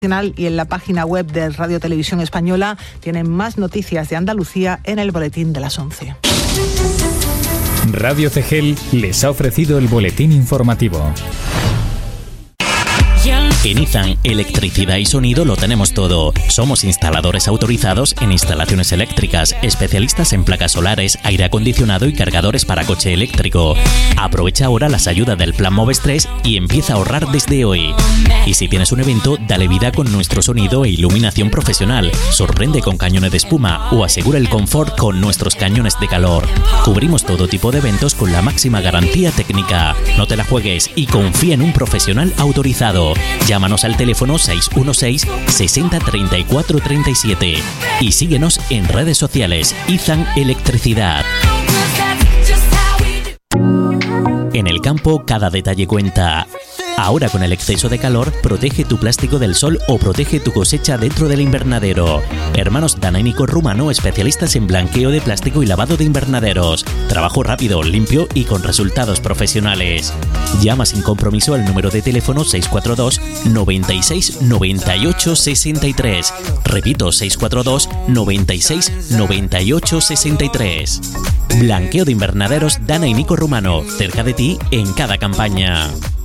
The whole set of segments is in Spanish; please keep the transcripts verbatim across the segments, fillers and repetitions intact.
Y en la página web de Radio Televisión Española tienen más noticias de Andalucía en el boletín de las once. Radio C G E L les ha ofrecido el boletín informativo. En Izan Electricidad y Sonido lo tenemos todo. Somos instaladores autorizados en instalaciones eléctricas, especialistas en placas solares, aire acondicionado y cargadores para coche eléctrico. Aprovecha ahora las ayudas del Plan Moves tres y empieza a ahorrar desde hoy. Y si tienes un evento, dale vida con nuestro sonido e iluminación profesional. Sorprende con cañones de espuma o asegura el confort con nuestros cañones de calor. Cubrimos todo tipo de eventos con la máxima garantía técnica. No te la juegues y confía en un profesional autorizado. Llámanos al teléfono seis uno seis, sesenta, treinta y cuatro, treinta y siete y síguenos en redes sociales. Izan Electricidad. En el campo cada detalle cuenta. Ahora con el exceso de calor, protege tu plástico del sol o protege tu cosecha dentro del invernadero. Hermanos Dana y Nico Rumano, especialistas en blanqueo de plástico y lavado de invernaderos. Trabajo rápido, limpio y con resultados profesionales. Llama sin compromiso al número de teléfono seis cuatro dos, noventa y seis, noventa y ocho, sesenta y tres. Repito, seis cuatro dos, noventa y seis, noventa y ocho, sesenta y tres. Blanqueo de invernaderos Dana y Nico Rumano, cerca de ti en cada campaña.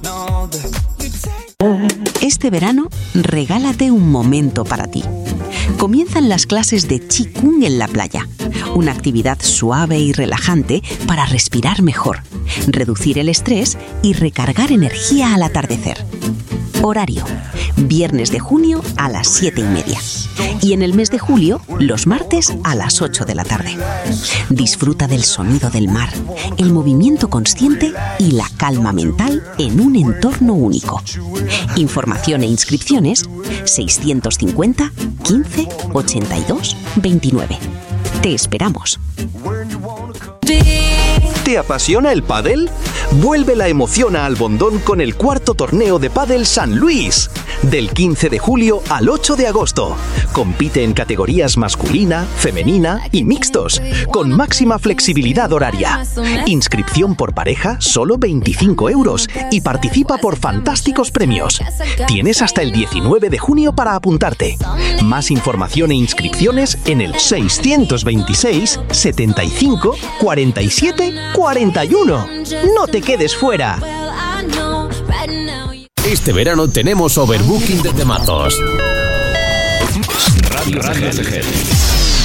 Este verano, regálate un momento para ti. Comienzan las clases de Qigong en la playa, una actividad suave y relajante para respirar mejor, reducir el estrés y recargar energía al atardecer. Horario: viernes de junio a las siete y media. Y en el mes de julio, los martes a las ocho de la tarde. Disfruta del sonido del mar, el movimiento consciente y la calma mental en un entorno único. Información e inscripciones seiscientos cincuenta, quince, ochenta y dos, veintinueve. Te esperamos. ¿Te apasiona el pádel? Vuelve la emoción a Albondón con el cuarto torneo de pádel San Luis. Del quince de julio al ocho de agosto. Compite en categorías masculina, femenina y mixtos, con máxima flexibilidad horaria. Inscripción por pareja, solo veinticinco euros, y participa por fantásticos premios. Tienes hasta el diecinueve de junio para apuntarte. Más información e inscripciones en el seiscientos veintiséis, setenta y cinco, cuarenta y siete, cuarenta y uno. ¡No te quedes fuera! Este verano tenemos overbooking de temazos. Radio C G E L.